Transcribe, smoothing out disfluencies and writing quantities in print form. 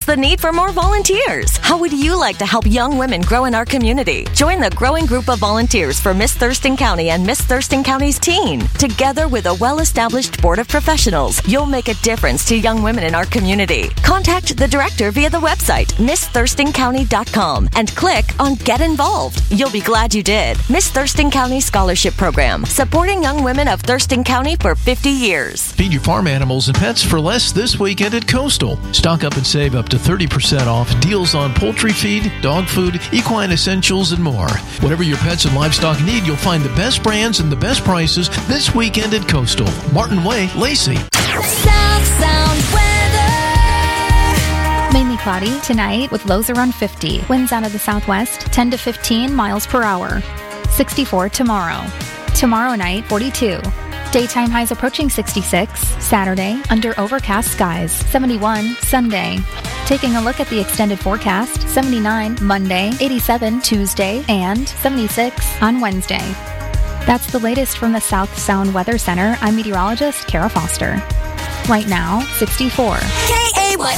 the need for more volunteers. How would you like to help young women grow in our community? Join the growing group of volunteers for Miss Thurston County and Miss Thurston County's teen. Together with a well-established board of professionals, you'll make a difference to young women in our community. Contact the director via the website, MissThurstonCounty.com, and click on Get Involved. You'll be glad you did. Miss Thurston County Scholarship Program, supporting young women of Thurston County for 50 years. Feed your farm animals and pets for less this weekend at Coastal. Stock up and save up to 30% off deals on poultry feed, dog food, equine essentials, and more. Whatever your pets and livestock need, you'll find the best brands and the best prices this weekend at Coastal. Martin Way, Lacey. South Sound weather. Mainly cloudy tonight with lows around 50. Winds out of the southwest 10 to 15 miles per hour. 64 tomorrow. Tomorrow night, 42. Daytime highs approaching 66. Saturday, under overcast skies. 71 Sunday. Taking a look at the extended forecast, 79 Monday, 87 Tuesday, and 76 on Wednesday. That's the latest from the South Sound Weather Center. I'm meteorologist Kara Foster. Right now, 64. KAYE.